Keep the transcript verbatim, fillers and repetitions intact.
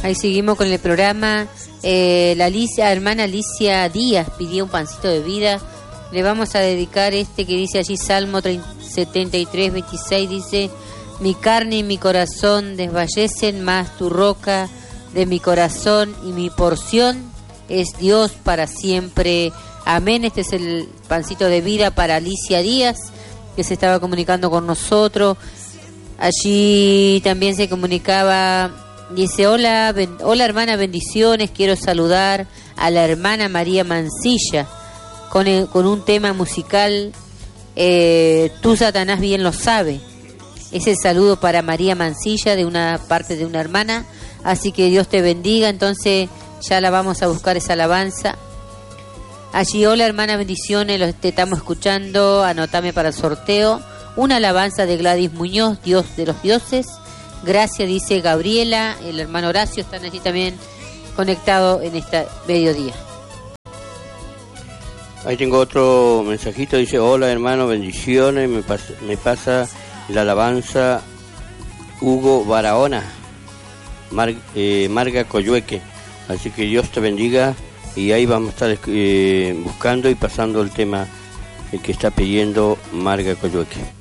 Ahí seguimos con el programa. Eh, la Alicia, hermana Alicia Díaz pidió un pancito de vida. Le vamos a dedicar este que dice allí Salmo setenta y tres, veintiséis, dice: mi carne y mi corazón desfallecen, mas tu roca de mi corazón y mi porción es Dios para siempre. Amén. Este es el pancito de vida para Alicia Díaz, que se estaba comunicando con nosotros. Allí también se comunicaba, dice: hola, ben, hola hermana, bendiciones, quiero saludar a la hermana María Mancilla con, el, con un tema musical, eh, tú Satanás bien lo sabe. Es el saludo para María Mancilla de una parte de una hermana, así que Dios te bendiga. Entonces ya la vamos a buscar esa alabanza. Allí, hola hermana, bendiciones, los te estamos escuchando, anotame para el sorteo. Una alabanza de Gladys Muñoz, Dios de los dioses. Gracias, dice Gabriela, el hermano Horacio, están allí también conectados en este mediodía. Ahí tengo otro mensajito, dice: hola hermano, bendiciones, me pasa, me pasa la alabanza Hugo Barahona, Mar, eh, Marga Coyhueque. Así que Dios te bendiga, y ahí vamos a estar eh, buscando y pasando el tema el que está pidiendo Marga Coyhueque.